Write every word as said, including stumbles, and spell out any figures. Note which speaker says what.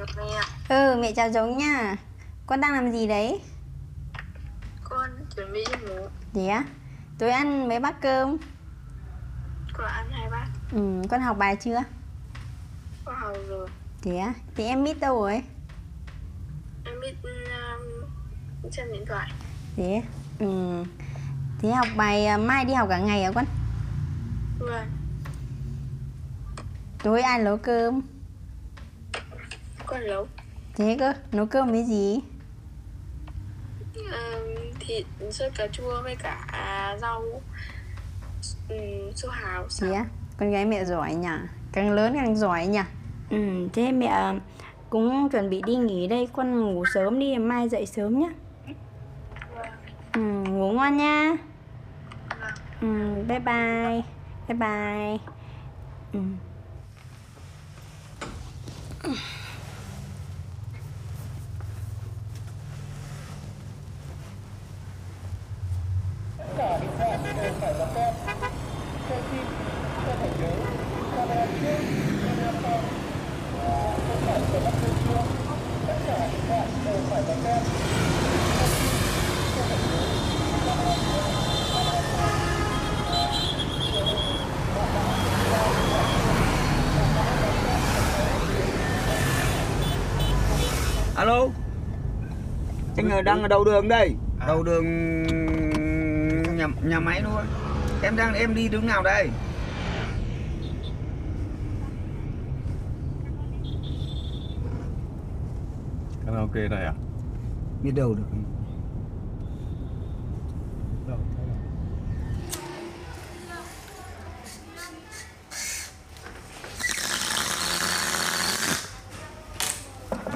Speaker 1: mẹ.
Speaker 2: Ừ, mẹ chào giống nha. Con đang làm gì đấy?
Speaker 1: Con chuẩn bị đi ngủ.
Speaker 2: Thế á? Tối ăn mấy bát cơm?
Speaker 1: Con ăn hai bát.
Speaker 2: Ừ, con học bài chưa?
Speaker 1: Con học rồi.
Speaker 2: Thế á? Thì em biết đâu rồi?
Speaker 1: Em biết um, xem điện thoại.
Speaker 2: Thế ừ. Thế học bài à, mai đi học cả ngày hả con?
Speaker 1: Vâng.
Speaker 2: Tối ai nấu cơm?
Speaker 1: Con nấu.
Speaker 2: Thế cơ, nấu cơm với gì?
Speaker 1: Um, thịt sốt cà chua với cả rau um, su hào.
Speaker 2: Thế á? Con gái mẹ giỏi nhỉ? Càng lớn càng giỏi nhỉ? Ừ, thế mẹ cũng chuẩn bị đi nghỉ đây. Con ngủ sớm đi, mai dậy sớm nhá.
Speaker 1: Vâng.
Speaker 2: Ừ, ngủ ngon nha.
Speaker 1: Vâng.
Speaker 2: Ừ, bye bye. Bye bye. Ừ.
Speaker 3: Alo, anh ở đang ở đầu đường đây, à. Đầu đường nhà, nhà máy luôn. Em đang em đi đứng nào đây?
Speaker 4: Karaoke này à?
Speaker 3: Biết đâu được.